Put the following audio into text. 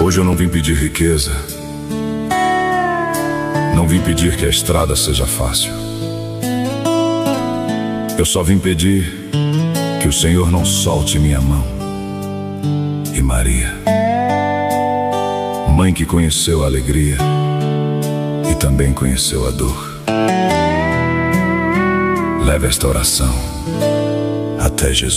Hoje eu não vim pedir riqueza, não vim pedir que a estrada seja fácil. Eu só vim pedir que o Senhor não solte minha mão. E Maria, mãe que conheceu a alegria e também conheceu a dor, leve esta oração até Jesus.